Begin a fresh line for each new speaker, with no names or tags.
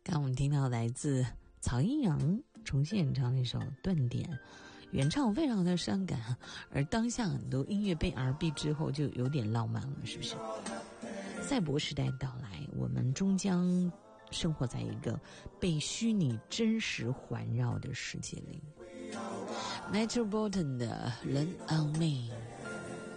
刚我们听到来自曹英阳重新演唱那首《断点》，原唱非常的伤感，而当下很多音乐被 R&B 之后就有点浪漫了，是不是？赛博时代到来，我们终将生活在一个被虚拟真实环绕的世界里。Metro Boomin 的 Lean on Me。